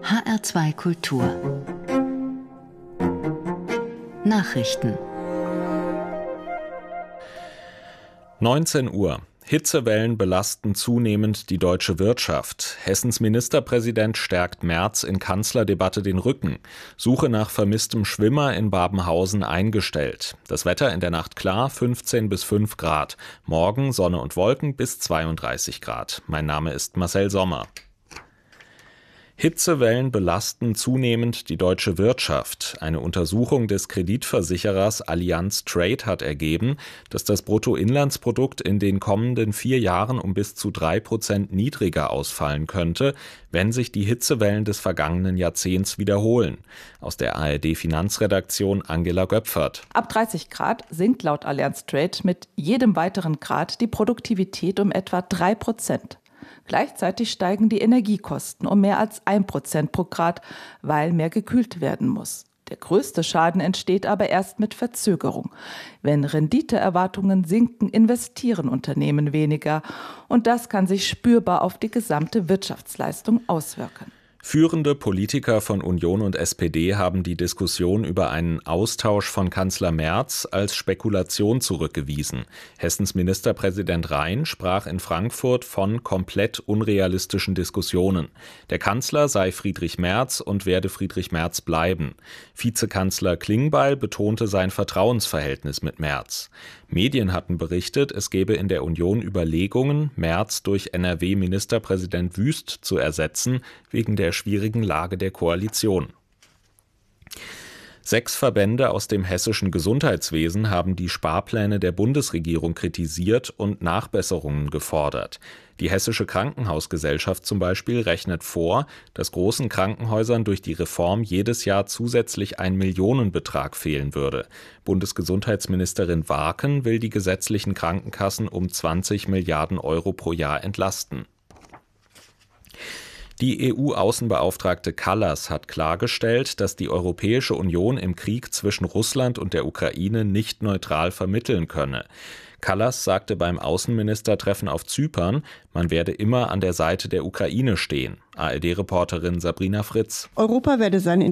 HR2 Kultur Nachrichten 19 Uhr. Hitzewellen belasten zunehmend die deutsche Wirtschaft. Hessens Ministerpräsident stärkt Merz in Kanzlerdebatte den Rücken. Suche nach vermisstem Schwimmer in Babenhausen eingestellt. Das Wetter in der Nacht klar, 15 bis 5 Grad. Morgen Sonne und Wolken bis 32 Grad. Mein Name ist Marcel Sommer. Hitzewellen belasten zunehmend die deutsche Wirtschaft. Eine Untersuchung des Kreditversicherers Allianz Trade hat ergeben, dass das Bruttoinlandsprodukt in den kommenden 4 Jahren um bis zu 3% niedriger ausfallen könnte, wenn sich die Hitzewellen des vergangenen Jahrzehnts wiederholen. Aus der ARD-Finanzredaktion Angela Göpfert. Ab 30 Grad sinkt laut Allianz Trade mit jedem weiteren Grad die Produktivität um etwa 3%. Gleichzeitig steigen die Energiekosten um mehr als 1% pro Grad, weil mehr gekühlt werden muss. Der größte Schaden entsteht aber erst mit Verzögerung. Wenn Renditeerwartungen sinken, investieren Unternehmen weniger. Und das kann sich spürbar auf die gesamte Wirtschaftsleistung auswirken. Führende Politiker von Union und SPD haben die Diskussion über einen Austausch von Kanzler Merz als Spekulation zurückgewiesen. Hessens Ministerpräsident Rhein sprach in Frankfurt von komplett unrealistischen Diskussionen. Der Kanzler sei Friedrich Merz und werde Friedrich Merz bleiben. Vizekanzler Klingbeil betonte sein Vertrauensverhältnis mit Merz. Medien hatten berichtet, es gebe in der Union Überlegungen, Merz durch NRW-Ministerpräsident Wüst zu ersetzen, wegen der schwierigen Lage der Koalition. 6 Verbände aus dem hessischen Gesundheitswesen haben die Sparpläne der Bundesregierung kritisiert und Nachbesserungen gefordert. Die Hessische Krankenhausgesellschaft zum Beispiel rechnet vor, dass großen Krankenhäusern durch die Reform jedes Jahr zusätzlich ein Millionenbetrag fehlen würde. Bundesgesundheitsministerin Warken will die gesetzlichen Krankenkassen um 20 Milliarden Euro pro Jahr entlasten. Die EU-Außenbeauftragte Kallas hat klargestellt, dass die Europäische Union im Krieg zwischen Russland und der Ukraine nicht neutral vermitteln könne. Kallas sagte beim Außenministertreffen auf Zypern, man werde immer an der Seite der Ukraine stehen. ARD-Reporterin Sabrina Fritz. Europa werde seine